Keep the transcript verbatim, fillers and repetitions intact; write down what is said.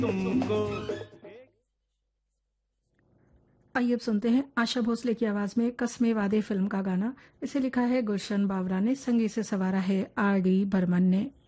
तुमको। आइए अब सुनते हैं आशा भोसले की आवाज में कस्मे वादे फिल्म का गाना। इसे लिखा है गुलशन बावरा ने, संगीत से सवारा है आर डी बर्मन ने।